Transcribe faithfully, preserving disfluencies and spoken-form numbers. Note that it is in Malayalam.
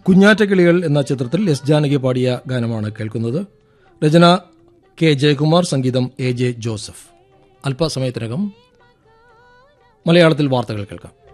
കുഞ്ഞാറ്റക്കിളികൾ എന്ന ചിത്രത്തിൽ എസ് ജാനകി പാടിയ ഗാനമാണ് കേൾക്കുന്നത്. രചന കെ ജയകുമാർ, സംഗീതം എ ജെ ജോസഫ്. അല്പസമയത്തിനകം മലയാളത്തിൽ വാർത്തകൾ കേൾക്കാം.